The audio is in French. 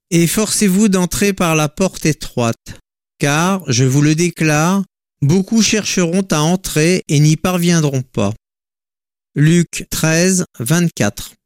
Efforcez-vous d'entrer par la porte étroite, car, je vous le déclare, beaucoup chercheront à entrer et n'y parviendront pas. Luc 13, 24.